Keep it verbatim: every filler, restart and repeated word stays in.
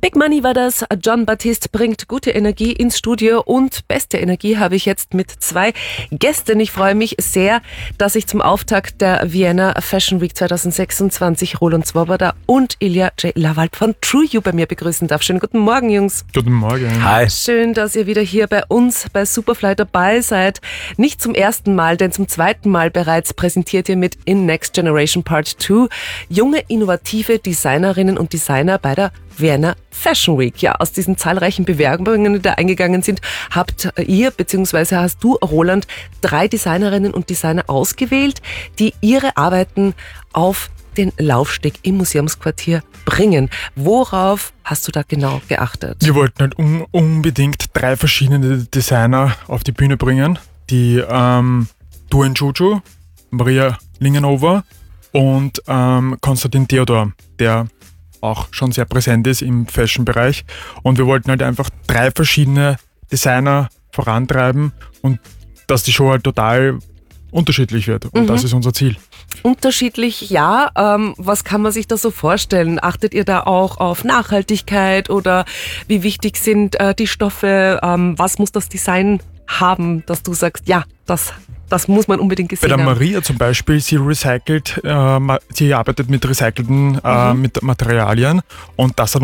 Big Money war das. Jon Batiste bringt gute Energie ins Studio und beste Energie habe ich jetzt mit zwei Gästen. Ich freue mich sehr, dass ich zum Auftakt der Vienna Fashion Week zwanzig sechsundzwanzig Roland Swoboda und Ilja J. Lawald von True You bei mir begrüßen darf. Schönen guten Morgen, Jungs. Guten Morgen. Hi. Schön, dass ihr wieder hier bei uns bei Superfly dabei seid. Nicht zum ersten Mal, denn zum zweiten Mal bereits präsentiert ihr mit In Next Generation Part zwei junge, innovative Designerinnen und Designer bei der Vienna Fashion Week. Ja, aus diesen zahlreichen Bewerbungen, die da eingegangen sind, habt ihr, beziehungsweise hast du, Roland, drei Designerinnen und Designer ausgewählt, die ihre Arbeiten auf den Laufsteg im Museumsquartier bringen. Worauf hast du da genau geachtet? Wir wollten halt un- unbedingt drei verschiedene Designer auf die Bühne bringen. Die ähm, Duan Juju, Maria Lingenhofer und ähm, Konstantin Theodor, der auch schon sehr präsent ist im Fashion-Bereich. Und wir wollten halt einfach drei verschiedene Designer vorantreiben und dass die Show halt total unterschiedlich wird. Und mhm. das ist unser Ziel. Unterschiedlich, ja. Ähm, was kann man sich da so vorstellen? Achtet ihr da auch auf Nachhaltigkeit oder wie wichtig sind äh, die Stoffe? Ähm, was muss das Design haben, dass du sagst, ja, das Das muss man unbedingt gesehen haben. Bei der Maria zum Beispiel, sie recycelt, äh, sie arbeitet mit recycelten äh, mhm. mit Materialien und das hat